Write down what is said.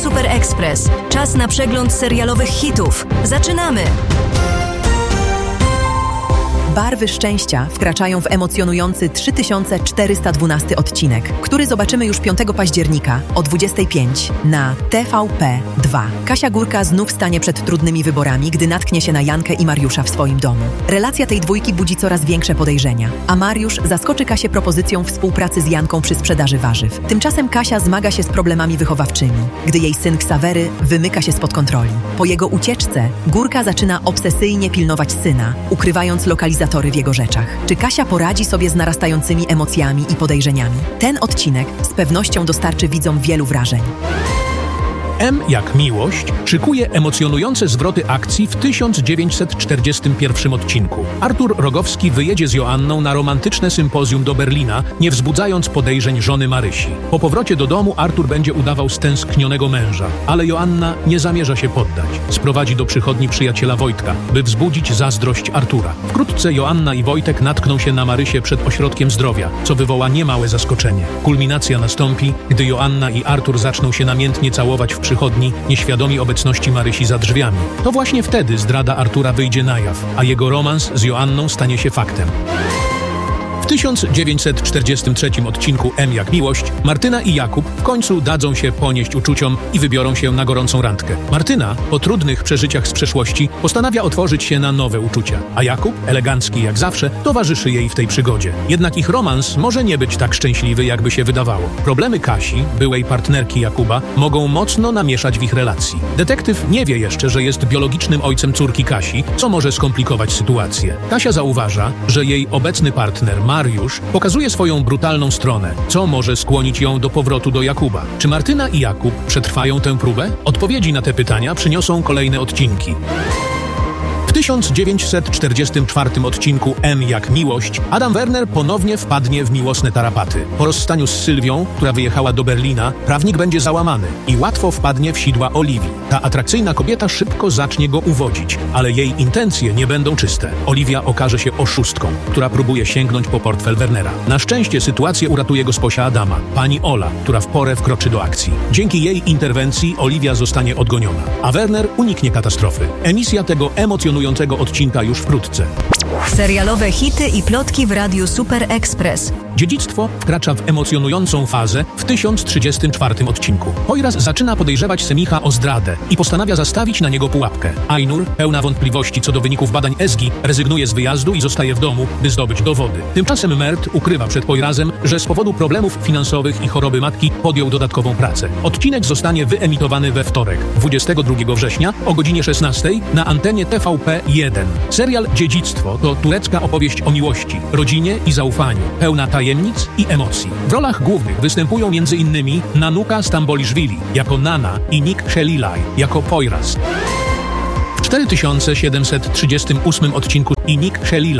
Super Express. Czas na przegląd serialowych hitów. Zaczynamy! Barwy szczęścia wkraczają w emocjonujący 3412 odcinek, który zobaczymy już 5 października o 25 na TVP2. Kasia Górka znów stanie przed trudnymi wyborami, gdy natknie się na Jankę i Mariusza w swoim domu. Relacja tej dwójki budzi coraz większe podejrzenia, a Mariusz zaskoczy Kasię propozycją współpracy z Janką przy sprzedaży warzyw. Tymczasem Kasia zmaga się z problemami wychowawczymi, gdy jej syn Ksawery wymyka się spod kontroli. Po jego ucieczce Górka zaczyna obsesyjnie pilnować syna, ukrywając lokalizację w jego rzeczach. Czy Kasia poradzi sobie z narastającymi emocjami i podejrzeniami? Ten odcinek z pewnością dostarczy widzom wielu wrażeń. M jak miłość szykuje emocjonujące zwroty akcji w 1941 odcinku. Artur Rogowski wyjedzie z Joanną na romantyczne sympozjum do Berlina, nie wzbudzając podejrzeń żony Marysi. Po powrocie do domu Artur będzie udawał stęsknionego męża, ale Joanna nie zamierza się poddać. Sprowadzi do przychodni przyjaciela Wojtka, by wzbudzić zazdrość Artura. Wkrótce Joanna i Wojtek natkną się na Marysię przed ośrodkiem zdrowia, co wywoła niemałe zaskoczenie. Kulminacja nastąpi, gdy Joanna i Artur zaczną się namiętnie całować w przychodni, nieświadomi obecności Marysi za drzwiami. To właśnie wtedy zdrada Artura wyjdzie na jaw, a jego romans z Joanną stanie się faktem. W 1943 odcinku M jak miłość Martyna i Jakub w końcu dadzą się ponieść uczuciom i wybiorą się na gorącą randkę. Martyna, po trudnych przeżyciach z przeszłości, postanawia otworzyć się na nowe uczucia, a Jakub, elegancki jak zawsze, towarzyszy jej w tej przygodzie. Jednak ich romans może nie być tak szczęśliwy, jakby się wydawało. Problemy Kasi, byłej partnerki Jakuba, mogą mocno namieszać w ich relacji. Detektyw nie wie jeszcze, że jest biologicznym ojcem córki Kasi, co może skomplikować sytuację. Kasia zauważa, że jej obecny partner Mariusz pokazuje swoją brutalną stronę, co może skłonić ją do powrotu do Jakuba. Czy Martyna i Jakub przetrwają tę próbę? Odpowiedzi na te pytania przyniosą kolejne odcinki. W 1944 odcinku M jak miłość Adam Werner ponownie wpadnie w miłosne tarapaty. Po rozstaniu z Sylwią, która wyjechała do Berlina, prawnik będzie załamany i łatwo wpadnie w sidła Oliwii. Ta atrakcyjna kobieta szybko zacznie go uwodzić, ale jej intencje nie będą czyste. Oliwia okaże się oszustką, która próbuje sięgnąć po portfel Wernera. Na szczęście sytuację uratuje gosposia Adama, pani Ola, która w porę wkroczy do akcji. Dzięki jej interwencji Oliwia zostanie odgoniona, a Werner uniknie katastrofy. Emisja tego emocjonującego odcinka już wkrótce. Serialowe hity i plotki w Radiu Super Express. Dziedzictwo wkracza w emocjonującą fazę w 1034 odcinku. Poiras zaczyna podejrzewać Semicha o zdradę i postanawia zastawić na niego pułapkę. Ainur, pełna wątpliwości co do wyników badań Ezgi, rezygnuje z wyjazdu i zostaje w domu, by zdobyć dowody. Tymczasem Mert ukrywa przed Poirasem, że z powodu problemów finansowych i choroby matki podjął dodatkową pracę. Odcinek zostanie wyemitowany we wtorek, 22 września o godzinie 16 na antenie TVP1. Serial Dziedzictwo to turecka opowieść o miłości, rodzinie i zaufaniu, pełna tajemnic i emocji. W rolach głównych występują m.in. Nanuka Stamboliszwili jako Nana i Nick Shelilaj jako Poiras. W 4738 odcinku i Nick Shelilaj